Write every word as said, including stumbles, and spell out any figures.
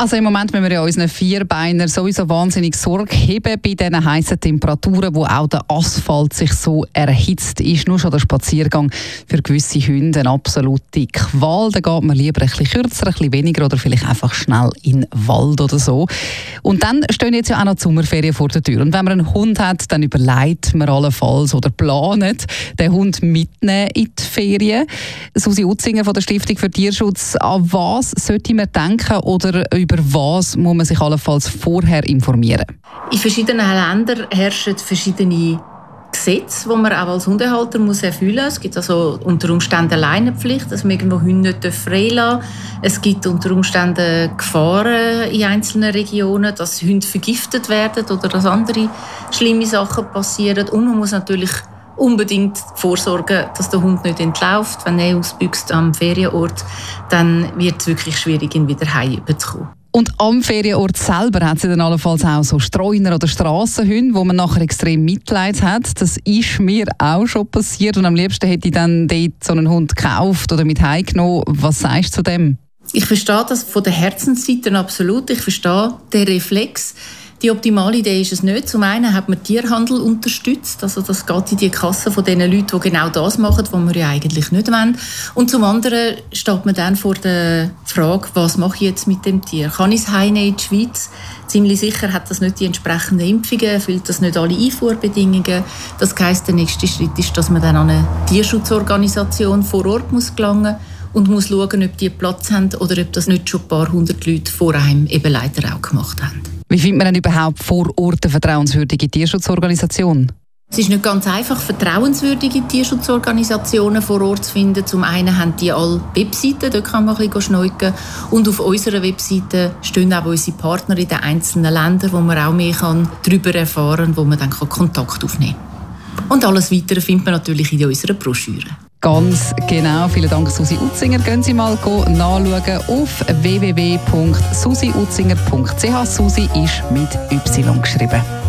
Also im Moment müssen wir ja unseren Vierbeinern sowieso wahnsinnig Sorge haben bei diesen heißen Temperaturen, wo auch der Asphalt sich so erhitzt ist. Nur schon der Spaziergang für gewisse Hunde eine absolute Qual. Da geht man lieber ein bisschen kürzer, ein bisschen weniger oder vielleicht einfach schnell in den Wald oder so. Und dann stehen jetzt ja auch noch die Sommerferien vor der Tür. Und wenn man einen Hund hat, dann überlegt man allenfalls oder plant, den Hund mitnehmen in die Ferien. Susi Utzinger von der Stiftung für Tierschutz, an was sollte man denken oder über was muss man sich allenfalls vorher informieren? In verschiedenen Ländern herrschen verschiedene Gesetze, die man auch als Hundehalter muss erfüllen muss. Es gibt also unter Umständen eine Leinenpflicht, dass man irgendwo Hunde nicht freilassen darf. Es gibt unter Umständen Gefahren in einzelnen Regionen, dass Hunde vergiftet werden oder dass andere schlimme Sachen passieren. Und man muss natürlich unbedingt vorsorgen, dass der Hund nicht entläuft. Wenn er ausbüchst am Ferienort, dann wird es wirklich schwierig, ihn wieder heimzubekommen. Und am Ferienort selber hat es dann allenfalls auch so Streuner oder Strassenhunde, wo man nachher extrem Mitleid hat. Das ist mir auch schon passiert und am liebsten hätte ich dann dort so einen Hund gekauft oder mit heimgenommen. Was sagst du zu dem? Ich verstehe das von der Herzensseite absolut. Ich verstehe den Reflex. Die optimale Idee ist es nicht. Zum einen hat man Tierhandel unterstützt. Also das geht in die Kasse von den Leuten, die genau das machen, was wir ja eigentlich nicht wollen. Und zum anderen steht man dann vor der Frage, was mache ich jetzt mit dem Tier? Kann ich es heimnehmen in die Schweiz? Ziemlich sicher hat das nicht die entsprechenden Impfungen, erfüllt das nicht alle Einfuhrbedingungen. Das heisst, der nächste Schritt ist, dass man dann an eine Tierschutzorganisation vor Ort muss gelangen und muss schauen, ob die Platz haben oder ob das nicht schon ein paar hundert Leute vor einem eben leider auch gemacht haben. Wie findet man denn überhaupt vor Ort eine vertrauenswürdige Tierschutzorganisation? Es ist nicht ganz einfach, vertrauenswürdige Tierschutzorganisationen vor Ort zu finden. Zum einen haben die alle Webseiten, dort kann man ein bisschen schneuken. Und auf unserer Webseite stehen auch unsere Partner in den einzelnen Ländern, wo man auch mehr kann darüber erfahren kann, wo man dann Kontakt aufnehmen kann. Und alles Weitere findet man natürlich in unserer Broschüre. Ganz genau. Vielen Dank, Susi Utzinger. Gehen Sie mal nachschauen auf w w w punkt susi utzinger punkt c h. Susi ist mit Y geschrieben.